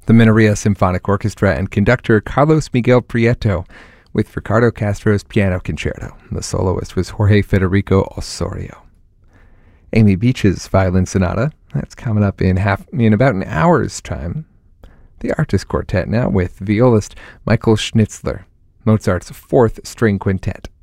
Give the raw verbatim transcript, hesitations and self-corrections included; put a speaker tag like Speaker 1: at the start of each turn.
Speaker 1: the Minoria Symphonic Orchestra and conductor Carlos Miguel Prieto, with Ricardo Castro's Piano Concerto. The soloist was Jorge Federico Osorio. Amy Beach's Violin Sonata, that's coming up in half in about an hour's time. The Artist Quartet now with violist Michael Schnitzler, Mozart's Fourth String Quintet.